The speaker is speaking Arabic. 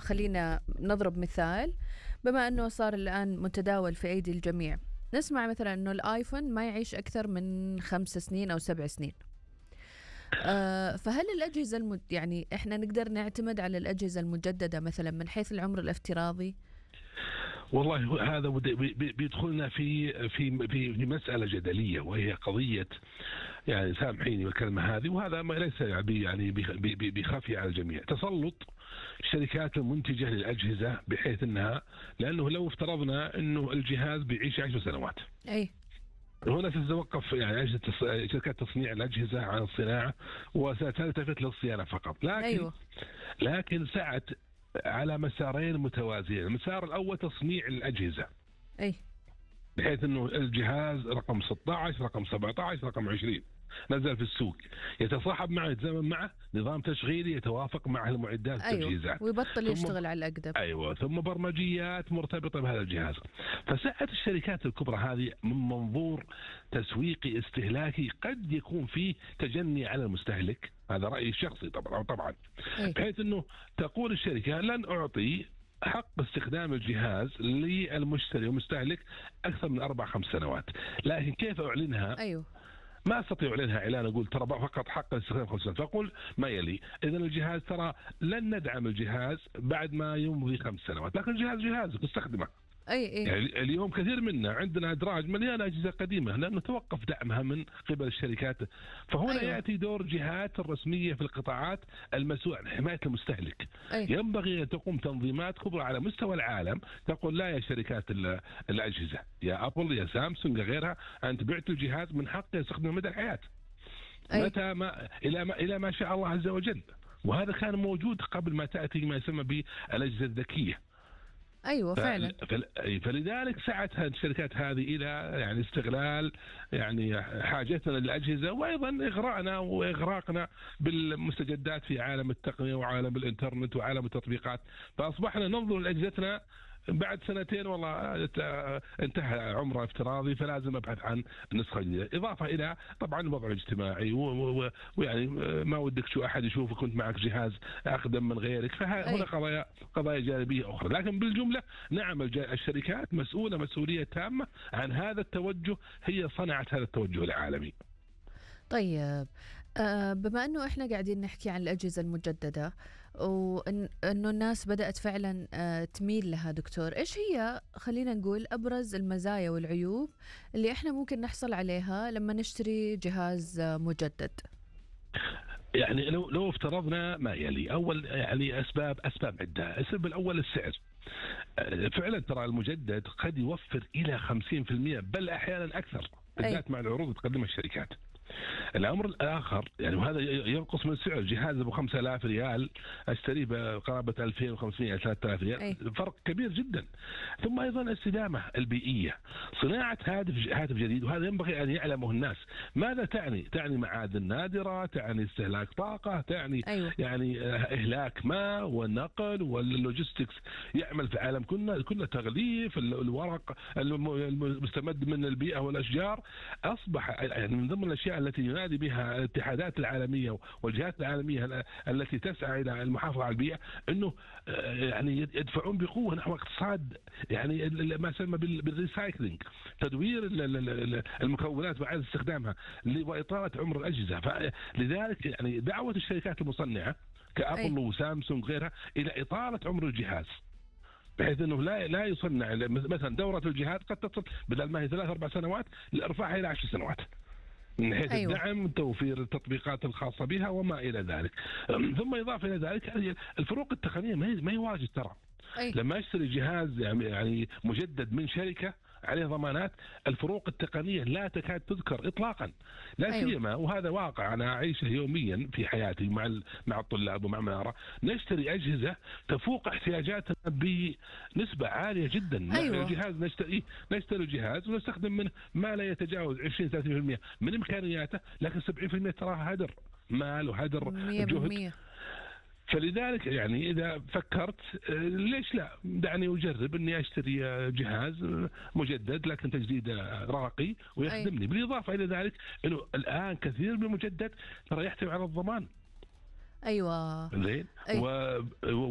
خلينا نضرب مثال، بما أنه صار الآن متداول في أيدي الجميع، نسمع مثلا أنه الآيفون ما يعيش أكثر من 5 سنين أو 7 سنين. فهل الأجهزة يعني إحنا نقدر نعتمد على الأجهزة المجددة مثلا من حيث العمر الافتراضي؟ والله هذا بيدخلنا في مسألة جدلية، وهي قضية، يعني سامحيني بالكلمة هذه، وهذا ما ليس يعني بخفي على الجميع، تسلط الشركات المنتجة للأجهزة، بحيث أنها، لأنه لو افترضنا أنه الجهاز بيعيش 10 سنوات، أي هنا ستتوقف يعني شركات تصنيع الأجهزة عن الصناعة وستلتفت للصيانة فقط. لكن سعت على مسارين متوازيين. المسار الأول تصنيع الأجهزة، أي بحيث أنه الجهاز رقم 16 رقم 17 رقم 20 نزل في السوق، يتصاحب معه، يتزامن معه نظام تشغيلي يتوافق مع المعدات والتجهيزات، ويبطل يشتغل على الأقدم. ثم برمجيات مرتبطة بهذا الجهاز. فسعت الشركات الكبرى هذه من منظور تسويقي استهلاكي قد يكون فيه تجني على المستهلك، هذا رأيي الشخصي طبعا، بحيث أنه تقول الشركة لن أعطي حق استخدام الجهاز للمشتري والمستهلك أكثر من 4-5 سنوات، لكن كيف أعلنها؟ ما استطيع اعلنها اعلان اقول ترى فقط حق الاستخدام 5 سنوات، فاقول ما يلي اذا الجهاز ترى لن ندعم الجهاز بعد ما يمضي 5 سنوات، لكن الجهاز جهازك استخدمه. يعني اليوم كثير منا عندنا ادراج مليانه اجهزه قديمه لانه توقف دعمها من قبل الشركات، فهنا ياتي دور الجهات الرسميه في القطاعات المسؤوله عن حمايه المستهلك. ينبغي ان تقوم تنظيمات كبرى على مستوى العالم تقول لا يا شركات الاجهزه، يا ابل يا سامسونج يا غيرها، انت بعت الجهاز من حقه يستخدمه مدى الحياه متى ما الى ما شاء الله عز وجل. وهذا كان موجود قبل ما تاتي ما يسمى بالاجهزه الذكيه. فعلا. فلذلك سعت الشركات هذه الى يعني استغلال يعني حاجتنا للاجهزه، وايضا اغراءنا واغراقنا بالمستجدات في عالم التقنيه وعالم الانترنت وعالم التطبيقات، فاصبحنا ننظر لاجهزتنا بعد 2 والله انتهى عمره افتراضي فلازم ابحث عن نسخه جديده، اضافه الى طبعا الوضع الاجتماعي ويعني ما ودك شو احد يشوفك كنت معك جهاز اقدم من غيرك، فهنا قضايا جانبيه اخرى. لكن بالجمله نعم الشركات مسؤوليه تامه عن هذا التوجه، هي صنعت هذا التوجه العالمي. طيب بما أنه إحنا قاعدين نحكي عن الأجهزة المجددة وأنه الناس بدأت فعلا تميل لها، دكتور إيش هي خلينا نقول أبرز المزايا والعيوب اللي إحنا ممكن نحصل عليها لما نشتري جهاز مجدد؟ يعني لو افترضنا ما يلي، أول يعني أسباب عدة. السبب الأول السعر. فعلا ترى المجدد قد يوفر إلى 50% بل أحيانا أكثر، بالذات مع العروض اللي تقدمها الشركات. الأمر الآخر يعني وهذا ينقص من سعر جهاز أبو 5000 ريال أشتريه بقرابة 2500 3000 ريال، فرق كبير جدا. ثم أيضا الاستدامة البيئية، صناعة هاتف جديد، وهذا ينبغي أن يعلمه الناس. ماذا تعني معادن نادرة، تعني استهلاك طاقة، تعني يعني إهلاك ماء والنقل واللوجيستكس، يعمل في عالم كنا تغليف الورق المستمد من البيئة والأشجار، أصبح يعني من ضمن الأشياء التي ينادي بها الاتحادات العالمية والجهات العالمية التي تسعى إلى المحافظة على البيئة، أنه يعني يدفعون بقوة نحو اقتصاد يعني ما يسمى بالريسايكلينج، تدوير المكونات وإعادة استخدامها وإطالة عمر الأجهزة. فلذلك يعني دعوة الشركات المصنعة كأبل وسامسونج غيرها إلى إطالة عمر الجهاز، بحيث انه لا يصنع مثلا دورة الجهاز قد تصل بدل ما هي 3-4 سنوات لارفعها الى 10 سنوات من حيث الدعم، توفير التطبيقات الخاصة بها وما الى ذلك. ثم اضافة الى ذلك الفروق التقنية ما هي واجد ترى. لما اشتري جهاز يعني مجدد من شركة عليه ضمانات، الفروق التقنية لا تكاد تذكر إطلاقا، لا سيما وهذا واقع أنا أعيشه يوميا في حياتي مع الطلاب ومع من أرى، نشتري أجهزة تفوق احتياجاتنا بنسبة عالية جدا. الجهاز نشتري الجهاز ونستخدم منه ما لا يتجاوز 20-30% من إمكانياته، لكن 70% تراها هدر مال وهدر جهد. فلذلك يعني إذا فكرت ليش لا دعني أجرب أني أشتري جهاز مجدد لكن تجديد راقي ويخدمني. بالإضافة إلى ذلك أنه الآن كثير من المجدد ترى يحتوي على الضمان. زين.